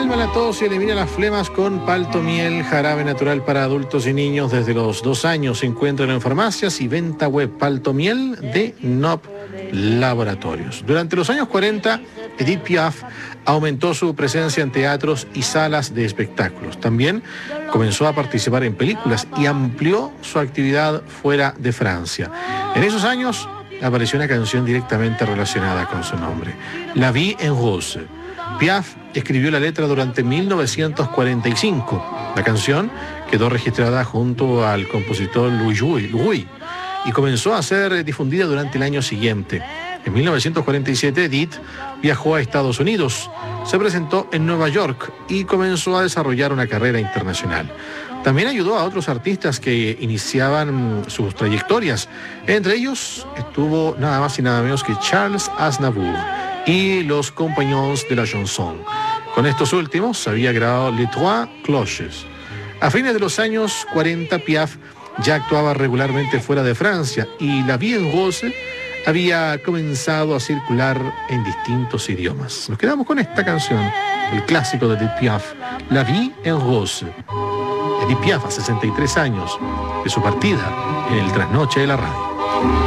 Calma la tos y elimina las flemas con Paltomiel, jarabe natural para adultos y niños desde los 2 años. Se encuentran en farmacias y venta web. Paltomiel de NOP Laboratorios. Durante los años 40, Edith Piaf aumentó su presencia en teatros y salas de espectáculos. También comenzó a participar en películas y amplió su actividad fuera de Francia. En esos años apareció una canción directamente relacionada con su nombre, La Vie en Rose. Piaf escribió la letra durante 1945. La canción quedó registrada junto al compositor Louis y comenzó a ser difundida durante el año siguiente. En 1947, Edith viajó a Estados Unidos, se presentó en Nueva York y comenzó a desarrollar una carrera internacional. También ayudó a otros artistas que iniciaban sus trayectorias. Entre ellos estuvo nada más y nada menos que Charles Aznavour y los Compagnons de la Chanson. Con estos últimos había grabado Les Trois Cloches. A fines de los años 40, Piaf ya actuaba regularmente fuera de Francia y La Vie en Rose había comenzado a circular en distintos idiomas. Nos quedamos con esta canción, el clásico de Edith Piaf, La Vie en Rose. Edith Piaf, a 63 años de su partida en el trasnoche de la radio.